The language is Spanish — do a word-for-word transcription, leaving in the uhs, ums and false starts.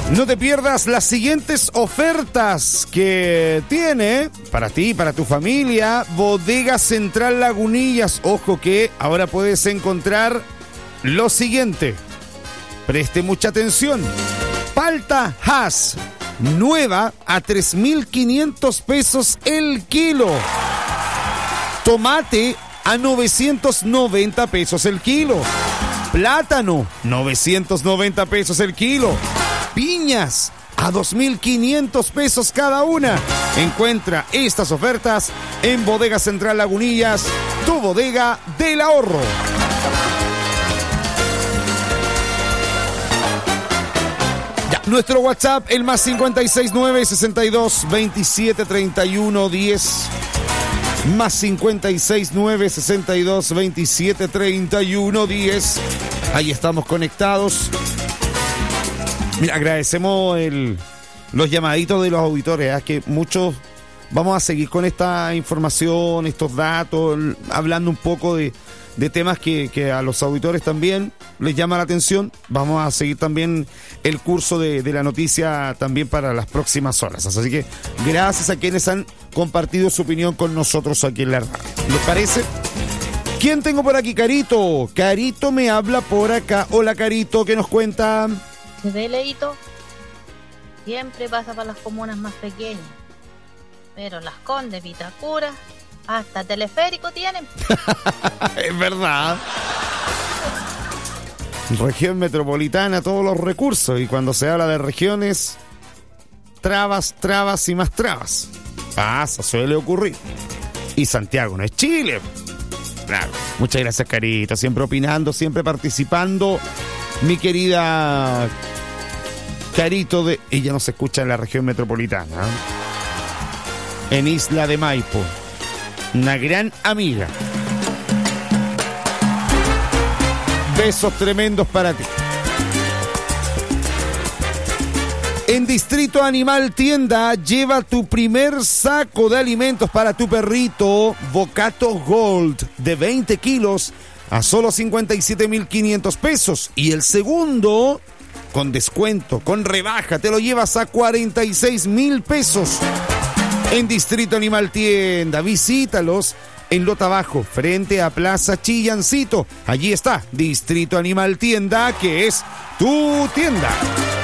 No te pierdas las siguientes ofertas que tiene para ti, para tu familia, Bodega Central Lagunillas. Ojo que ahora puedes encontrar lo siguiente. Preste mucha atención. Palta Hass, nueva a tres mil quinientos pesos el kilo. Tomate a novecientos noventa pesos el kilo. Plátano, novecientos noventa pesos el kilo. Piñas a dos mil quinientos pesos cada una. Encuentra estas ofertas en Bodega Central Lagunillas, tu bodega del ahorro. Ya, nuestro WhatsApp, el más cincuenta y seis nueve, sesenta y dos, veintisiete, treinta y uno, diez. Más cincuenta y seis nueve, sesenta y dos, veintisiete, treinta y uno, diez. Ahí estamos conectados. Mira, agradecemos el, los llamaditos de los auditores, ¿eh? Que muchos vamos a seguir con esta información, estos datos, hablando un poco de, de temas que, que a los auditores también les llama la atención. Vamos a seguir también el curso de, de la noticia también para las próximas horas. Así que gracias a quienes han compartido su opinión con nosotros aquí en la radio. ¿Les parece? ¿Quién tengo por aquí? Carito. Carito me habla por acá. Hola, Carito, ¿qué nos cuenta? Se ve leíto, siempre pasa para las comunas más pequeñas, pero Las Condes, Vitacura, hasta teleférico tienen. Es verdad. Región metropolitana, todos los recursos, y cuando se habla de regiones, trabas, trabas y más trabas. Pasa, suele ocurrir. Y Santiago no es Chile. Claro. Muchas gracias, Carito, siempre opinando, siempre participando. Mi querida Carito, de ella nos escucha en la región metropolitana, ¿eh? En Isla de Maipo. Una gran amiga. Besos tremendos para ti. En Distrito Animal Tienda, lleva tu primer saco de alimentos para tu perrito, Bocato Gold, de veinte kilos, a solo cincuenta y siete mil quinientos pesos. Y el segundo, con descuento, con rebaja, te lo llevas a cuarenta y seis mil pesos. En Distrito Animal Tienda, visítalos en Lota Bajo, frente a Plaza Chillancito. Allí está, Distrito Animal Tienda, que es tu tienda.